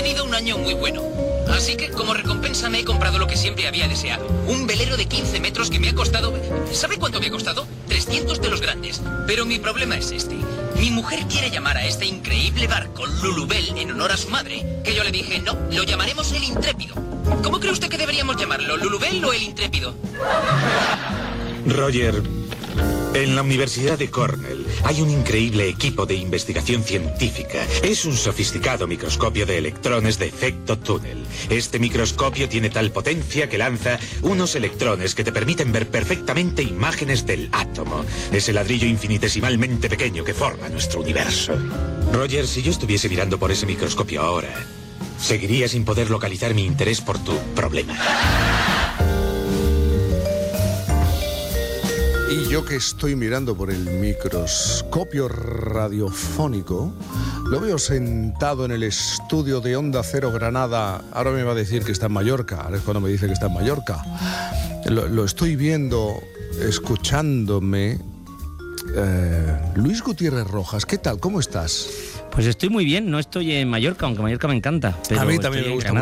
tenido un año muy bueno. Así que, como recompensa, me he comprado lo que siempre había deseado. Un velero de 15 metros que me ha costado... ¿Sabe cuánto me ha costado? 300 de los grandes. Pero mi problema es este. Mi mujer quiere llamar a este increíble barco Lulubel en honor a su madre, que yo le dije, no, lo llamaremos el Intrépido. ¿Cómo cree usted que deberíamos llamarlo? ¿Lulubel o el Intrépido? Roger, en la Universidad de Cornell hay un increíble equipo de investigación científica. Es un sofisticado microscopio de electrones de efecto túnel. Este microscopio tiene tal potencia que lanza unos electrones que te permiten ver perfectamente imágenes del átomo, ese ladrillo infinitesimalmente pequeño que forma nuestro universo. Roger, si yo estuviese mirando por ese microscopio ahora, seguiría sin poder localizar mi interés por tu problema. Y yo que estoy mirando por el microscopio radiofónico, lo veo sentado en el estudio de Onda Cero Granada. Ahora me va a decir que está en Mallorca. Ahora es cuando me dice que está en Mallorca. Lo estoy viendo, escuchándome. Luis Gutiérrez Rojas, ¿qué tal? ¿Cómo estás? Pues estoy muy bien, no estoy en Mallorca, aunque Mallorca me encanta. Pero a mí también me gusta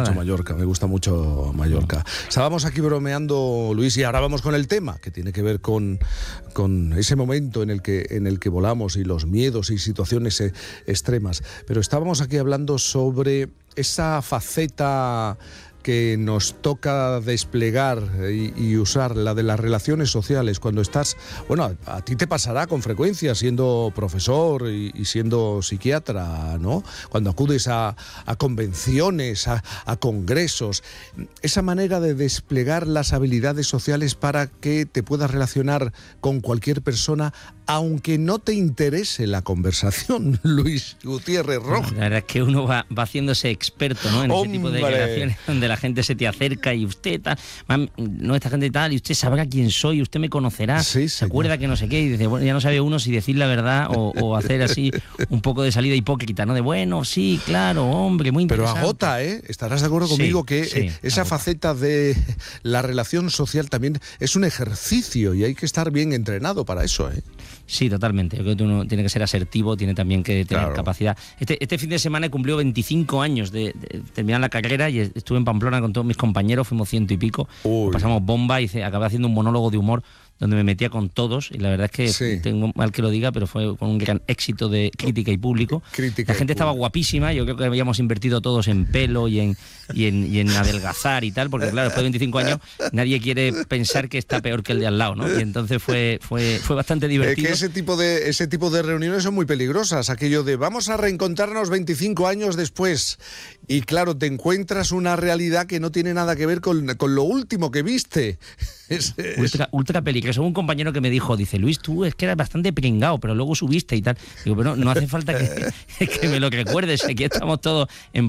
mucho Mallorca, Estábamos aquí bromeando, Luis, y ahora vamos con el tema, que tiene que ver con ese momento en el que volamos y los miedos y situaciones extremas. Pero estábamos aquí hablando sobre esa faceta que nos toca desplegar y usar, la de las relaciones sociales, cuando estás... Bueno, a ti te pasará con frecuencia siendo profesor y siendo psiquiatra, ¿no? Cuando acudes a convenciones, a congresos, esa manera de desplegar las habilidades sociales para que te puedas relacionar con cualquier persona, aunque no te interese la conversación, Luis Gutiérrez Rojas. La verdad es que uno va haciéndose experto, ¿no? En ese tipo de relaciones donde la gente se te acerca y usted tal, no, esta gente tal, y usted sabrá quién soy, usted me conocerá, sí, se acuerda que no sé qué, y dice, bueno, ya no sabe uno si decir la verdad o hacer así un poco de salida hipócrita, ¿no? De bueno, sí, claro, hombre, muy interesante. Pero agota, ¿eh? Estarás de acuerdo conmigo que esa agota. Faceta de la relación social también es un ejercicio y hay que estar bien entrenado para eso, ¿eh? Sí, totalmente. Yo creo que uno tiene que ser asertivo, tiene también que tener capacidad. Este fin de semana he cumplido 25 años de terminar la carrera y estuve en Pamplona con todos mis compañeros, fuimos 100 y pico, pasamos bomba y acabé haciendo un monólogo de humor donde me metía con todos, y la verdad es que tengo mal que lo diga, pero fue con un gran éxito de crítica y público. La gente estaba guapísima, yo creo que habíamos invertido todos en pelo y en adelgazar y tal, porque claro, después de 25 años nadie quiere pensar que está peor que el de al lado, ¿no? Y entonces fue bastante divertido. Que ese tipo de reuniones son muy peligrosas, aquello de vamos a reencontrarnos 25 años después, y claro, te encuentras una realidad que no tiene nada que ver con lo último que viste. Ultra peligroso. Un compañero que me dijo, dice, Luis, tú es que eras bastante pringao, pero luego subiste y tal. Digo, pero no hace falta que me lo recuerdes, aquí estamos todos en